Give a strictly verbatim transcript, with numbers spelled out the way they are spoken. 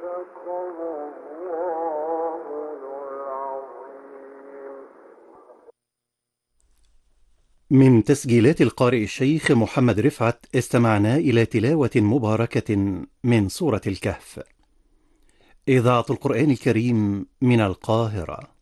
من تسجيلات القارئ الشيخ محمد رفعت استمعنا إلى تلاوة مباركة من سورة الكهف. إذاعة القرآن الكريم من القاهرة.